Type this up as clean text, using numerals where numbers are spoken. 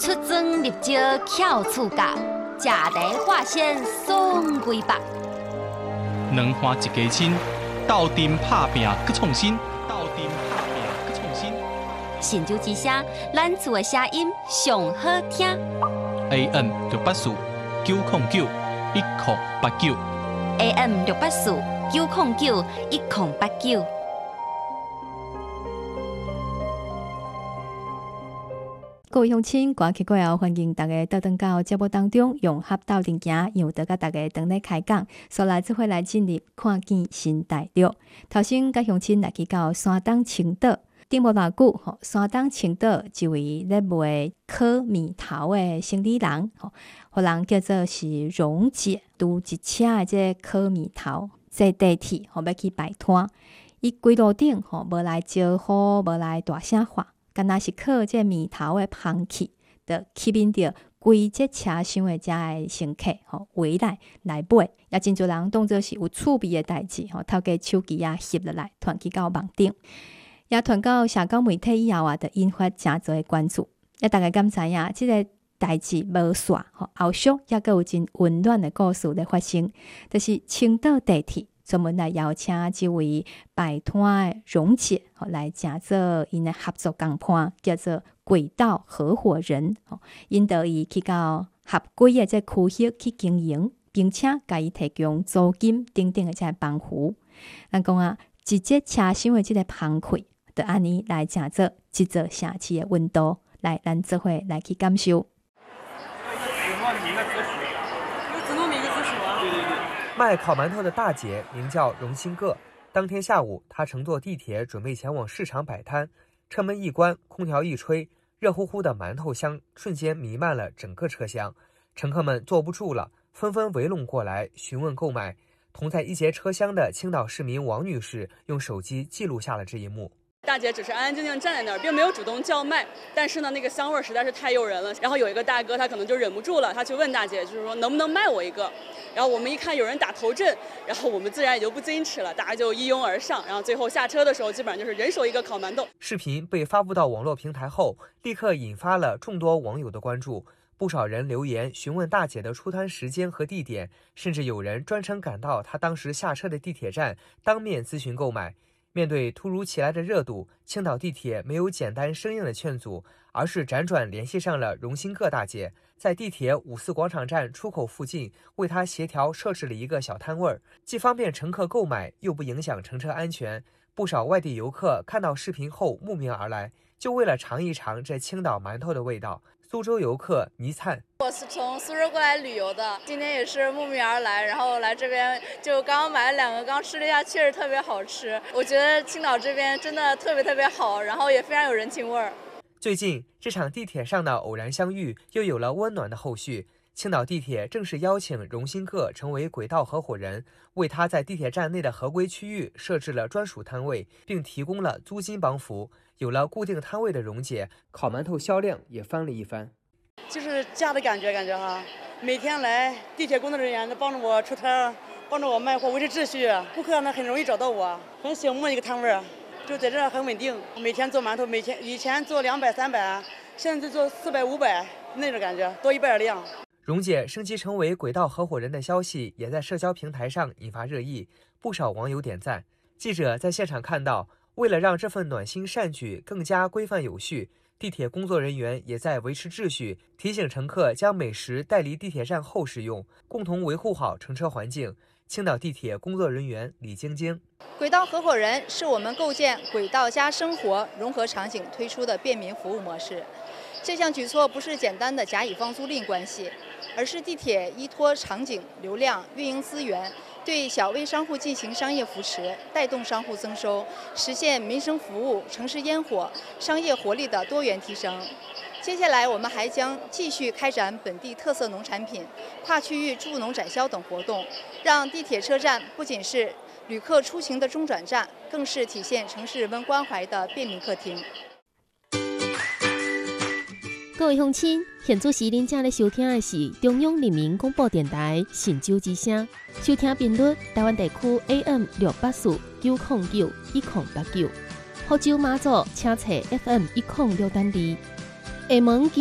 出征入招巧处教，食茶化鲜爽规百。 两花一家亲，斗阵拍拼搁创新，斗阵拍拼搁创新。 神州之声，咱厝的声音上好听。 AM 684-909-1089。 AM 684-909-1089。 各位乡亲，歌曲过后，欢迎大家倒转到节目当中，用合斗阵行，让得甲大家等咧开讲。所来只会来进入看见新大陆。头先甲乡亲来去到山东青岛，顶无偌久，山东青岛一位咧卖烤面头的生理人，互人叫做是蓉姐，拄一车的这烤面头，坐地铁要去摆摊，伊规路顶无来招呼，无来大声话。敢若是靠这面头的香气，就吸引着规节车厢的遮的乘客围来买，也真侪人当作是有趣味的代志，透过手机翕落来，传去到网顶，也传到社交媒体以后就引发真侪的关注。也大家敢知影，即个代志无煞，后续也阁有真温暖的故事来发生，就是青岛地铁专门来邀请这位摆摊的蓉姐来乘做因的合作工摊，叫做轨道合伙人，引导伊去到合规的这区域去经营，并且甲伊提供租金等等的这帮扶。咱讲一节车厢的这个澎湃，就安尼来乘做一座城市的温度，来咱做伙来去感受。 卖烤馒头的大姐名叫荣新个。当天下午，她乘坐地铁准备前往市场摆摊，车门一关，空调一吹，热乎乎的馒头香瞬间弥漫了整个车厢。乘客们坐不住了，纷纷围拢过来询问购买。同在一节车厢的青岛市民王女士用手机记录下了这一幕。 大姐只是安安静静站在那儿，并没有主动叫卖，但是呢，那个香味实在是太诱人了。然后有一个大哥，他可能就忍不住了，他去问大姐，就是说能不能卖我一个。然后我们一看有人打头阵，然后我们自然也就不矜持了，大家就一拥而上。然后最后下车的时候，基本上就是人手一个烤馒头。 视频被发布到网络平台后，立刻引发了众多网友的关注。不少人留言询问大姐的出摊时间和地点，甚至有人专程赶到她当时下车的地铁站，当面咨询购买。面对突如其来的热度，青岛地铁没有简单生硬的劝阻，而是辗转联系上了荣新个大姐，在地铁5·4广场站出口附近为她协调设置了一个小摊位，既方便乘客购买，又不影响乘车安全。不少外地游客看到视频后慕名而来，就为了尝一尝这青岛馒头的味道。苏州游客倪灿， 我是从苏州过来旅游的，今天也是慕名而来，然后来这边就刚刚买了2个，刚吃了一下，确实特别好吃。我觉得青岛这边真的特别好，然后也非常有人情味儿。 最近这场地铁上的偶然相遇又有了温暖的后续。青岛地铁正式邀请荣新个成为轨道合伙人，为他在地铁站内的合规区域设置了专属摊位，并提供了租金帮扶。有了固定摊位的蓉姐，烤馒头销量也翻了一番。 就是家的感觉哈，每天来地铁工作人员都帮着我出摊，帮着我卖货，维持秩序，顾客呢很容易找到我，很醒目一个摊位，就在这儿很稳定。每天做馒头，以前做200、300，现在就做400、500那种感觉，多1倍的量。 蓉姐升级成为轨道合伙人的消息也在社交平台上引发热议，不少网友点赞。记者在现场看到，为了让这份暖心善举更加规范有序，地铁工作人员也在维持秩序，提醒乘客将美食带离地铁站后食用，共同维护好乘车环境。青岛地铁工作人员李晶晶， 轨道合伙人是我们构建轨道加生活融合场景推出的便民服务模式。这项举措不是简单的甲乙方租赁关系，而是地铁依托场景、流量、运营资源，对小微商户进行商业扶持，带动商户增收，实现民生服务、城市烟火、商业活力的多元提升。接下来，我们还将继续开展本地特色农产品、跨区域助农展销等活动，让地铁车站不仅是旅客出行的中转站，更是体现城市人文关怀的便民客厅。 各位乡亲，现在时您正在收听的是中央人民广播电台神州之声，收听频率台湾地区 AM 684-909-1089，福州马祖请查 FM 106.2，下晡